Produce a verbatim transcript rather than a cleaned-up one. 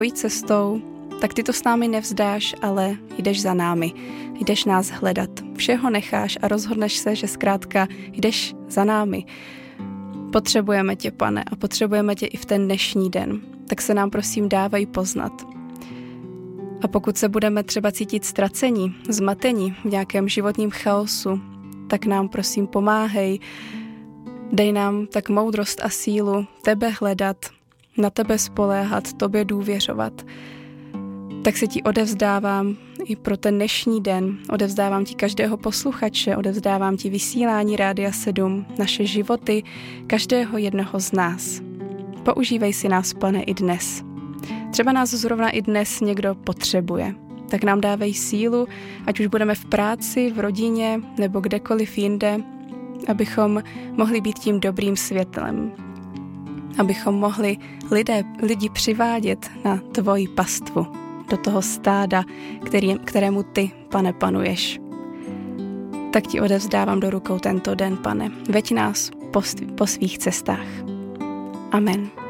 svojí cestou, tak ty to s námi nevzdáš, ale jdeš za námi, jdeš nás hledat. Všeho necháš a rozhodneš se, že zkrátka jdeš za námi. Potřebujeme tě, Pane, a potřebujeme tě i v ten dnešní den. Tak se nám prosím dávej poznat. A pokud se budeme třeba cítit ztracení, zmatení v nějakém životním chaosu, tak nám prosím pomáhej, dej nám tak moudrost a sílu tebe hledat, na tebe spoléhat, tobě důvěřovat. Tak se ti odevzdávám i pro ten dnešní den, odevzdávám ti každého posluchače, odevzdávám ti vysílání Rádia sedm, naše životy, každého jednoho z nás. Používej si nás, Pane, i dnes. Třeba nás zrovna i dnes někdo potřebuje. Tak nám dávej sílu, ať už budeme v práci, v rodině nebo kdekoliv jinde, abychom mohli být tím dobrým světlem. Abychom mohli lidé, lidi přivádět na tvoji pastvu, do toho stáda, který, kterému ty, Pane, panuješ. Tak ti odevzdávám do rukou tento den, Pane. Veď nás po, po svých cestách. Amen.